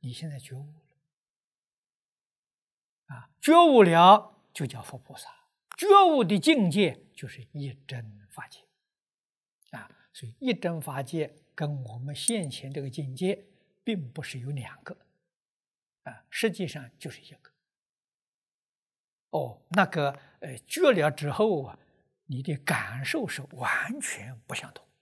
你现在觉悟了啊，觉悟了就叫佛菩萨，觉悟的境界就是一真法界啊。所以一真法界跟我们现前这个境界并不是有两个啊，实际上就是一个。那个觉了之后啊，你的感受是完全不相同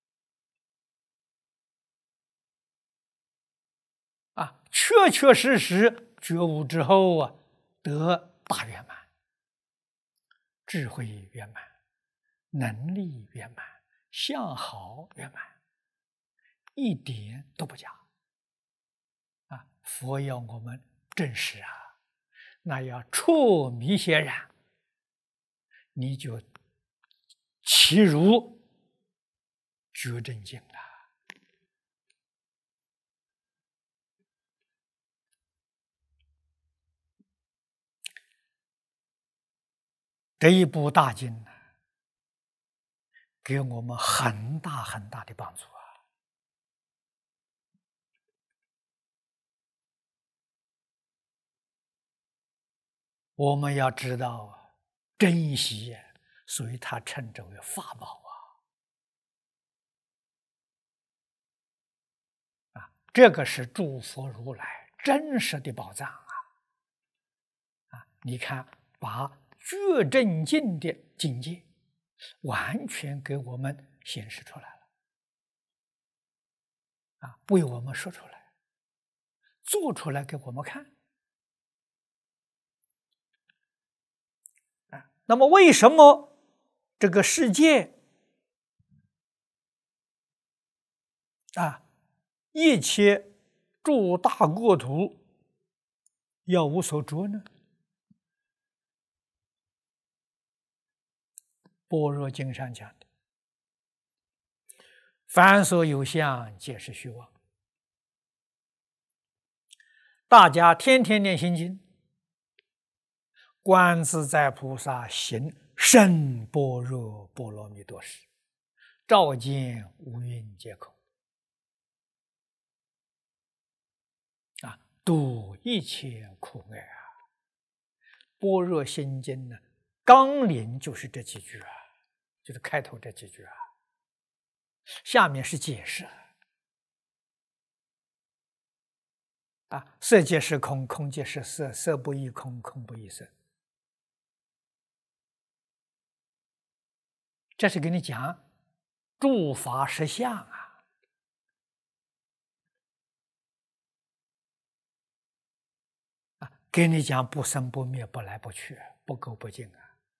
啊，确确实实觉悟之后啊，得大圆满，智慧圆满，能力圆满，相好圆满，一点都不假啊！佛要我们证实啊，那要触迷显然，你就其如觉真境了。这一部大经呢，给我们很大很大的帮助啊！我们要知道啊，珍惜，所以它称之为法宝啊！这个是诸佛如来真实的宝藏啊！你看，把觉真境的境界完全给我们显示出来了啊，为我们说出来，做出来给我们看啊。那么，为什么这个世界啊，一切诸大国土要无所着呢？般若经上讲的，凡所有相，皆是虚妄。大家天天念心经，观自在菩萨行深般若波罗蜜多时，照见五蕴皆空啊，度一切苦厄啊！般若心经呢，纲领就是这几句啊，就是开头这几句啊，下面是解释啊，色即是空，空即是色，色不异空，空不异色。这是给你讲诸法实相啊，给你讲不生不灭，不来不去，不垢不净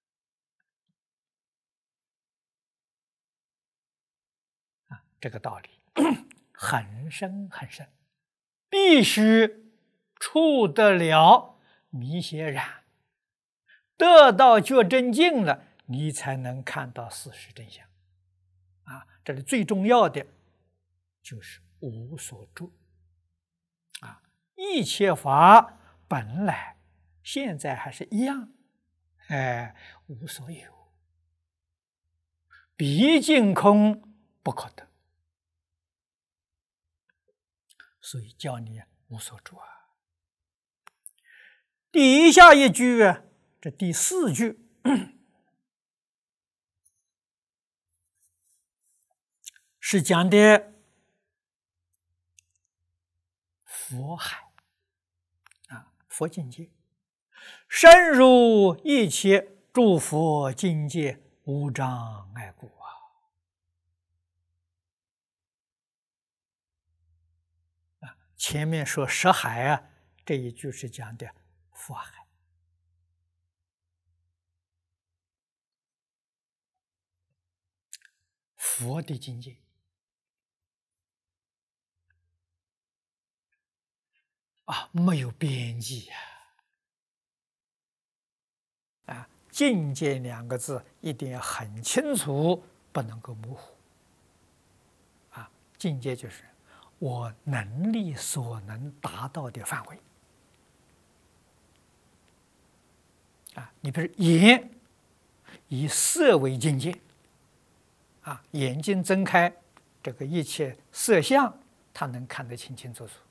啊，这个道理很深很深，必须触得了迷邪染，得到觉真境了，你才能看到事实真相啊！这里最重要的就是无所着啊！一切法本来现在还是一样，无所有，毕竟空不可得，所以叫你无所着啊！底下一句啊，这第四句是讲的佛海啊，佛境界，深入一切诸佛境界，无障碍故啊！前面说识海啊，这一句是讲的佛海。佛的境界啊，没有边际境界两个字一定要很清楚，不能够模糊啊。境界就是我能力所能达到的范围啊。你比如眼以色为境界啊，眼睛睁开，这个一切色相，它能看得清清楚楚